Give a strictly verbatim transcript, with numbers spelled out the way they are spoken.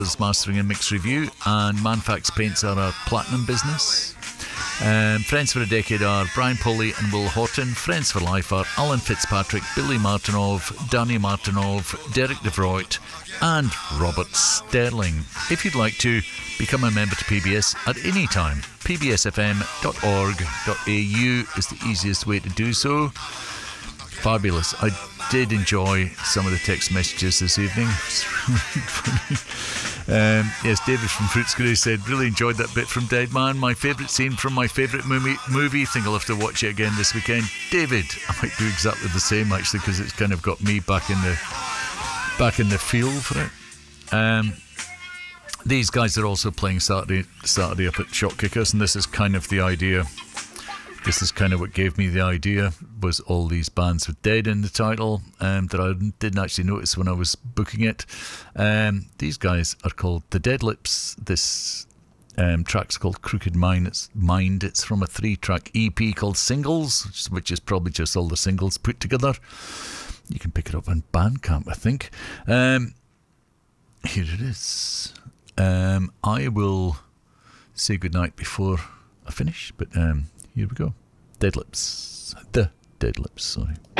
Mastering and Mix Review, and Manfax Paints are our platinum business. Um, friends for a decade are Brian Poley and Will Horton. Friends for life are Alan Fitzpatrick, Billy Martinov, Danny Martinov, Derek DeVroit, and Robert Sterling. If you'd like to become a member to P B S at any time, p b s f m dot org dot a u is the easiest way to do so. Fabulous. I did enjoy some of the text messages this evening. It's really funny. Um, yes, David from Fruitscrew said, really enjoyed that bit from Dead Man. My favourite scene from my favourite movie. Movie. Think I'll have to watch it again this weekend. David, I might do exactly the same actually, because it's kind of got me back in the back in the feel for it. Um, these guys are also playing Saturday Saturday up at Shot Kickers, and this is kind of the idea. This is kind of what gave me the idea, was all these bands with Dead in the title, um, that I didn't actually notice when I was booking it. Um, these guys are called The Dead Lips. This um, track's called Crooked Mind. It's, Mind. It's from a three-track E P called Singles, which is probably just all the singles put together. You can pick it up on Bandcamp, I think. Um, here it is. Um, I will say goodnight before I finish, but... Um, here we go. Dead Lips. The Dead Lips, sorry.